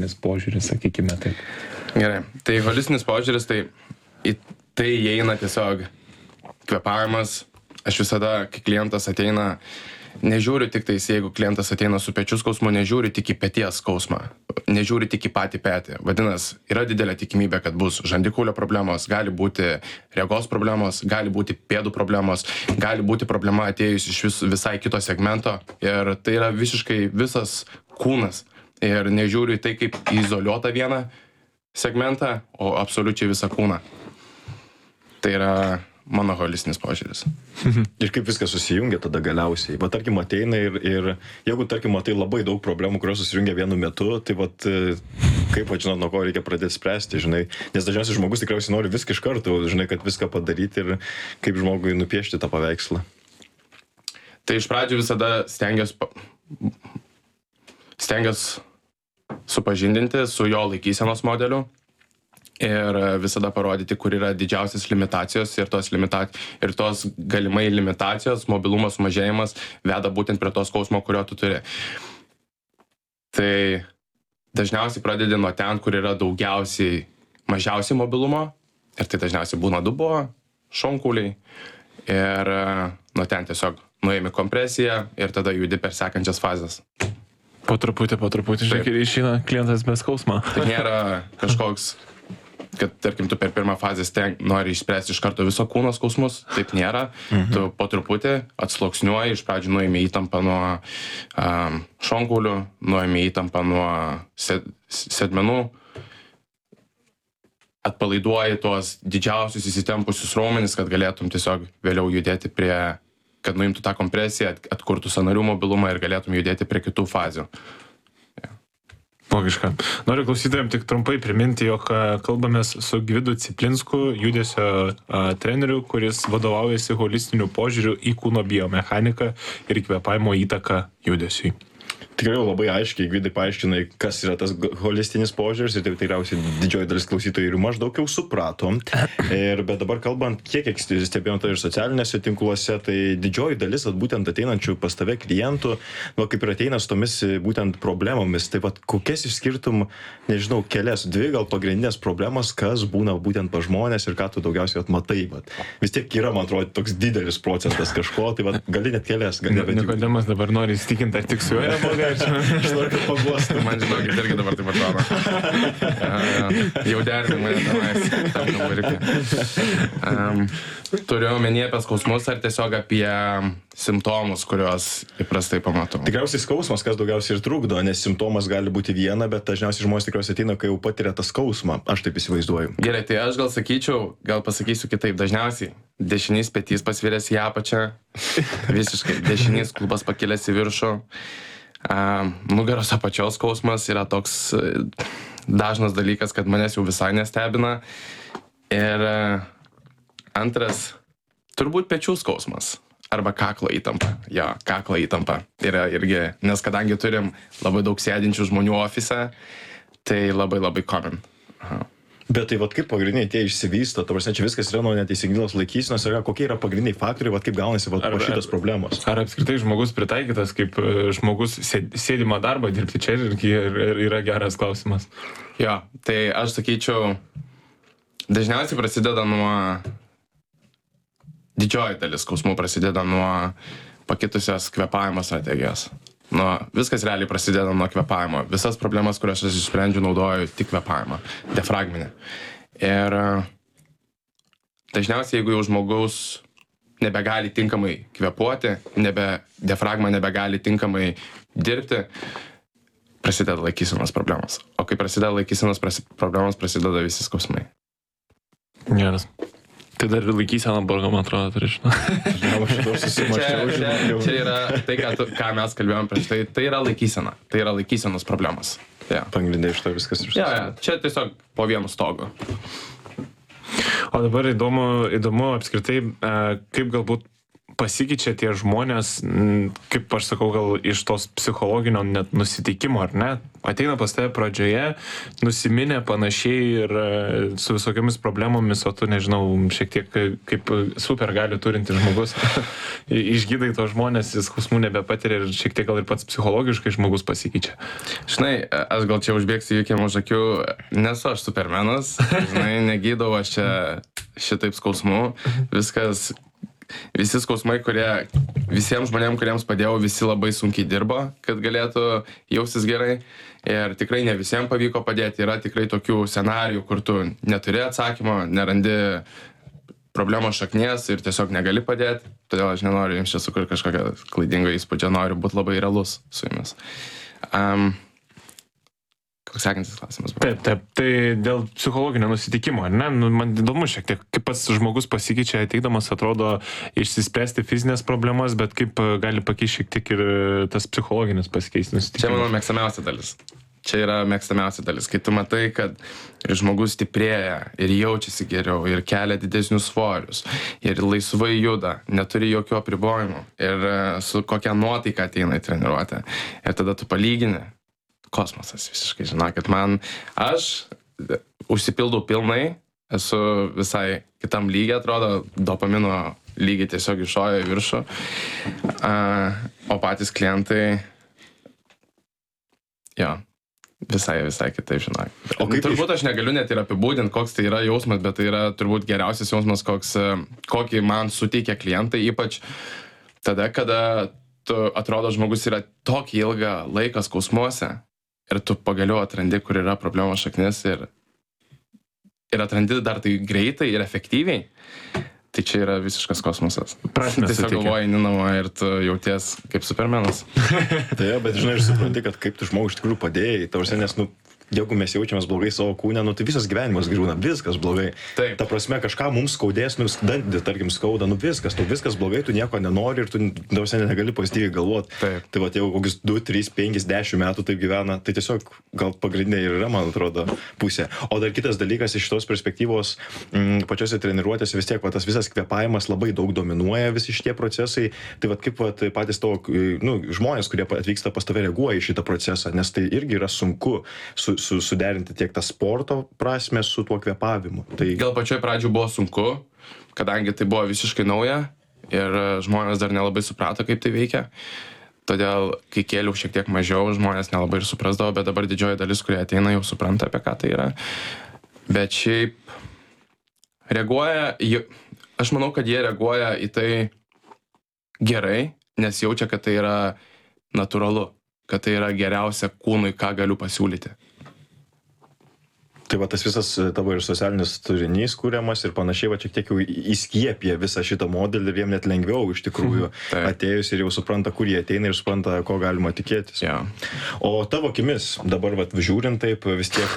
požiūris, sakykime taip. Gerai, tai holistinis požiūris, tai į tai įeina tiesiog kvėpavimas. Aš visada, kai klientas ateina, nežiūriu tik tais, jeigu klientas ateina su pečių skausmu, nežiūriu tik į peties skausmą, nežiūriu tik į patį petį. Vadinasi, yra didelė tikimybė, kad bus žandikaulio problemos, gali būti regos problemos, gali būti pėdų problemos, gali būti problema atėjus iš visai kito segmento ir tai yra visiškai visas kūnas. Ir nežiūriu į tai kaip izoliuotą vieną segmentą, o absoliučiai visą kūną. Tai yra mano holistinis požiūris. Ir kaip viskas susijungia tada galiausiai. Va, tarkim, ateina ir jeigu, tarkim, matai labai daug problemų, kurios susijungia vienu metu, tai vat, kaip, žinot, nuo ko reikia pradėti spręsti, žinai. Nes dažniausiai žmogus tikriausiai nori viską iš karto, žinai, kad viską padaryti ir kaip žmogui nupiešti tą paveikslą. Tai iš pradžių visada stengiuos supažindinti su jo laikysenos modeliu ir visada parodyti, kur yra didžiausias limitacijos ir tos galimai limitacijos, mobilumo sumažėjimas veda būtent prie tos skausmo, kurio tu turi. Tai dažniausiai pradedi nuo ten, kur yra mažiausiai mobilumo ir tai dažniausiai būna dubuo, šonkauliai ir nuo ten tiesiog nuėmi kompresiją ir tada judi per sekančias fazes. Po truputį, žiūrėk, ir išeina klientas be skausmo. Tai nėra kažkoks, kad, tarkim, tu per pirmą fazę nori išspręsti iš karto viso kūno skausmus, taip nėra. Tu po truputį atsluoksniuoji, iš pradžių nuėmi įtampą nuo šonkaulių, nuėmi įtampą nuo sėdmenų, atpalaiduoji tuos didžiausius įsitempusius raumenis, kad galėtum tiesiog vėliau judėti kad nuimtų tą kompresiją, atkurtų sąnarių mobilumą ir galėtum judėti prie kitų fazių. Logiška. Noriu klausytojams tik trumpai priminti, jog kalbamės su Gvidu Ciplinsku, judesio treneriu, kuris vadovaujasi holistiniu požiūriu į kūno biomechaniką ir kvėpavimo įtaką judesiui. Tikrai labai aiškiai, Gvidai, paaiškinai, kas yra tas holistinis požiūris ir tai tikriausiai didžioji dalis klausytojų ir maždaug jau supratom. Bet dabar kalbant, kiek stebėjom tai ir socialinėse tinkluose, tai didžioji dalis būtent ateinančių pas tave klientų, kaip ir ateina su tomis būtent problemomis. Tai kokias išskirtum, nežinau, kelias, dvi gal pagrindinės problemos, kas būna būtent pas žmonės ir ką tu daugiausiai matai. Vis tiek yra, man atrodo, toks didelis procentas kažko, tai gali net kelias. Nikodemas dabar nori įsitikinti, ar tik su juo yra blogai. Aš noriu, kad paguostų. Man žinokit, irgi dabar taip atrodo. Jau derini mane tenais, tam numerikai. Turiu omenyje apie skausmus ar tiesiog apie simptomus, kuriuos įprastai pamatau? Tikriausiai skausmas, kas daugiausiai ir trukdo, nes simptomas gali būti viena, bet dažniausiai žmonės tikriausiai ateina, kai jau patiria tą skausmą. Aš taip įsivaizduoju. Gerai, tai aš gal pasakysiu kitaip. Dažniausiai dešinys petys pasviręs į apačią, visiškai dešinys klubas pakilęs į viršų. Nugaros apačios skausmas yra toks dažnas dalykas, kad manęs jau visai nestebina. Ir antras, turbūt pečių skausmas arba kaklo įtampa. Jo, kaklo įtampa yra irgi, nes kadangi turim labai daug sėdinčių žmonių ofise, tai labai common. Bet tai kaip pagrindiniai tie išsivysto, ta prasme, čia viskas yra nuo neteisingios laikysenos, kokie yra pagrindiniai faktoriai, kaip gaunasi šitos problemos. Ar apskritai žmogus pritaikytas, kaip žmogus sėdimą darbą dirbti, čia yra geras klausimas. Jo, tai aš sakyčiau, dažniausiai prasideda didžioji dalis skausmų prasideda nuo pakitusios kvėpavimo strategijos. Viskas realiai prasideda nuo kvėpavimo. Visas problemas, kurias aš išsprendžiu, naudoju tik kvėpavimą, diafragminę. Ir dažniausiai, jeigu jau žmogaus nebegali tinkamai kvėpuoti, diafragma nebegali tinkamai dirbti, prasideda laikysenos problemos. O kai prasideda laikysenos problemos, prasideda visi skausmai. Geras. Tai dar ir laikysena borgo, man atrodo, turi Čia yra tai, ką mes kalbėjom prieš tai. Tai yra laikysena. Tai yra laikysenos problemos. Pagrindai iš to viskas ir čia tiesiog po vienu stogu. O dabar įdomu apskritai, kaip galbūt pasikeičia tie žmonės, kaip aš sakau, gal iš tos psichologinio net nusiteikimo, ar ne? Ateina pas tave pradžioje, nusiminė panašiai ir su visokiamis problemomis, o tu, nežinau, šiek tiek kaip super gali turinti žmogus, išgydai tos žmonės, jis skausmų nebepatiria ir šiek tiek gal ir pats psichologiškai žmogus pasikeičia. Žinai, aš gal čia užbėgsiu įvykiam už akių, nesu aš supermenas, žinai, negydau aš čia šitaip skausmų, viskas, visi skausmai, kurie, visiems žmonėms, kuriems padėjau, visi labai sunkiai dirbo, kad galėtų jaustis gerai. Ir tikrai ne visiems pavyko padėti. Yra tikrai tokių scenarijų, kur tu neturi atsakymo, nerandi problemos šaknies ir tiesiog negali padėti. Todėl aš nenoriu jums čia sukurti kažkokią klaidingą įspūdžią, noriu būti labai realus su jumis. Koks sekantis klausimas buvo? Taip, tai dėl psichologinio nusiteikimo, ar ne? Man įdomu šiek tiek, kaip pats žmogus pasikeičia ateidamas, atrodo išsispręsti fizinės problemas, bet kaip gali pakeisti šiek tiek ir tas psichologinis pasikeisti nusiteikimas. Čia mano mėgstamiausia dalis. Čia yra mėgstamiausia dalis, kai tu matai, kad žmogus stiprėja ir jaučiasi geriau ir kelia didesnius svorius ir laisvai juda, neturi jokių apribojimų ir su kokia nuotaika ateina į treniruotę. Ir tada tu palygini. Kosmosas visiškai, žinokit, aš užsipildau pilnai, esu visai kitam lygiai, atrodo, dopamino lygiai tiesiog iššojo į viršų, o patys klientai, jo, visai kitaip, žinok. Turbūt aš negaliu net ir apibūdinti, koks tai yra jausmas, bet tai yra turbūt geriausias jausmas, kokį man suteikia klientai, ypač tada, kada tu atrodo žmogus yra tokį ilgą laiką skausmuose, ir tu pagaliau atrandi, kur yra problemos šaknis ir atrandi dar tai greitai ir efektyviai, tai čia yra visiškas kosmosas. Tiesiog galvoji namo ir tu jauties kaip supermenas. Tai bet žinai, ir supranti, kad kaip tu žmogui iš tikrųjų padėjai, tausia, nes, jeigu mes jaučiamės blogai savo kūne, tai visas gyvenimas griūna, viskas blogai. Taip. Ta prasme, kažką mums skaudės, dantį, tarkim, skauda, viskas blogai, tu nieko nenori ir tu negali pozityviai galvoti. Taip. Tai va, jeigu kokius 2, 3, 5, 10 metų taip gyvena, tai tiesiog gal pagrindinė ir yra, man atrodo, pusė. O dar kitas dalykas iš šitos perspektyvos, pačiose treniruotėse vis tiek, va, tas visas kvėpavimas labai daug dominuoja, visi šitie procesai. Tai va, kaip va, patys tavo žmonės, kurie atvyksta pas tave, reaguoja į šitą procesą, nes tai irgi yra sunku suderinti tiek tą sporto prasme su tuo kvėpavimu. Tai... Gal pačioj pradžioj buvo sunku, kadangi tai buvo visiškai nauja ir žmonės dar nelabai suprato, kaip tai veikia. Todėl, kai kėliau šiek tiek mažiau, žmonės nelabai ir suprasdavo, bet dabar didžioji dalis, kurie ateina, jau supranta, apie ką tai yra. Bet šiaip reaguoja, aš manau, kad jie reaguoja į tai gerai, nes jaučia, kad tai yra natūralu, kad tai yra geriausia kūnui, ką galiu pasiūlyti. Tai va, tas visas tavo ir socialinis turinys kūriamas ir panašiai, va, šiek tiek jau įskiepė visą šitą modelį ir jiem net lengviau iš tikrųjų atėjus ir jau supranta, kur jie ateina ir supranta, ko galima tikėtis. Ja. O tavo akimis, dabar va, žiūrint taip, vis tiek...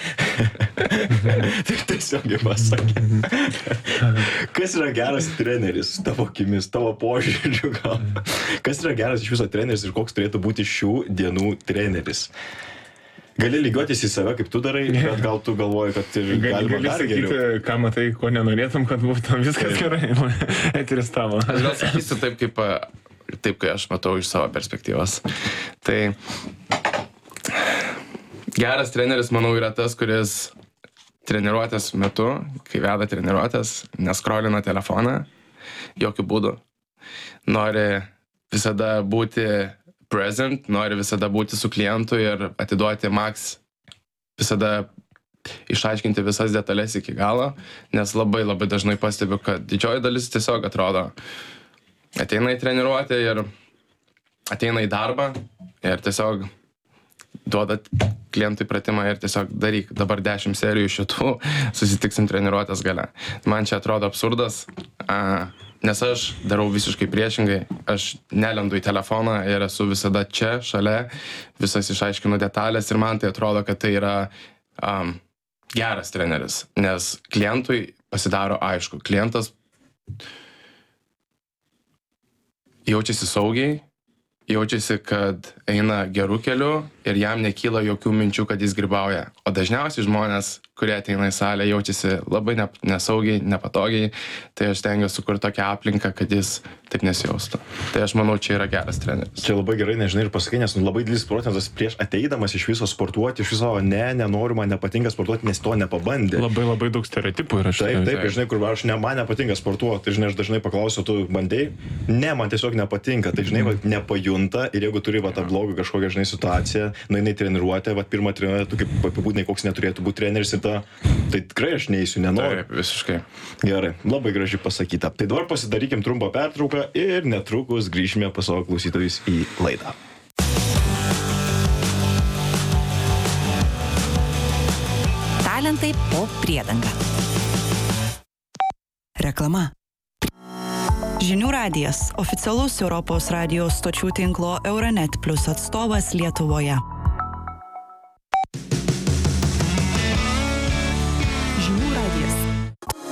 tai tiesiog jau pasakė. Kas yra geras treneris tavo akimis, tavo požiūriu gal? Kas yra geras iš viso treneris ir koks turėtų būti šių dienų treneris? Gali lygiuotis į save, kaip tu darai, bet gal tu galvoji, kad ir galima dar geriau. Gali sakyti, ką matai, ko nenorėtum, kad būtų viskas gerai. Eteris tavo. Aš gal sakysiu taip, kai aš matau iš savo perspektyvos. Tai geras treneris, manau, yra tas, kuris treniruotės metu, kai veda treniruotės, neskrolina telefoną, jokių būdų. Nori visada būti present, nori visada būti su klientu ir atiduoti max, visada išaiškinti visas detalės iki galo, nes labai dažnai pastebiu, kad didžioji dalis tiesiog atrodo, ateina į treniruotę ir ateina į darbą ir tiesiog duoda klientui pratimą ir tiesiog daryk dabar 10 serijų šitų, susitiksim treniruotės gale. Man čia atrodo absurdas, nes aš darau visiškai priešingai, aš nelendu į telefoną ir esu visada čia, šalia, visas išaiškinu detalės ir man tai atrodo, kad tai yra geras treneris, nes klientui pasidaro aišku, klientas jaučiasi saugiai, jaučiasi, kad eina gerų kelių ir jam nekyla jokių minčių, kad jis grybauja. O dažniausiai žmonės, kurie ateina į salę, jaučiasi labai nesaugiai, nepatogiai, tai aš tengiuosi sukurti tokią aplinką, kad jis taip nesijaustų. Tai aš manau, čia yra geras treneris. Čia labai gerai, nežinai, ir pasakai, nes labai didelis procentas prieš ateidamas iš viso sportuoti, iš viso nenoriu, man nepatinka sportuoti, nes to nepabandė. Labai daug stereotipų yra šitai. Taip, žinai, kur man nepatinka sportuoti, tai žinai, aš dažnai paklausiu, tu bandėjai? Ne, man tiesiog nepatinka, tai žinai, nepajunta ir jeigu turi tą blogą kažkokią, žinai, situaciją, nueini treniruotę, pirmą treniruotę, tu kaip apibūdinai, koks neturėtų būti treneris ir tai tikrai aš neįsiu, nenoriu. Taip, visiškai. Gerai, labai gražiai pasakyta. Tai dabar pasidarykim trumpą pertrauką ir netrukus grįžime pas savo klausytojus į laidą. Talentai po priedanga. Reklama. Žinių radijas, oficialus Europos radijos stočių tinklo Euronet Plus atstovas Lietuvoje.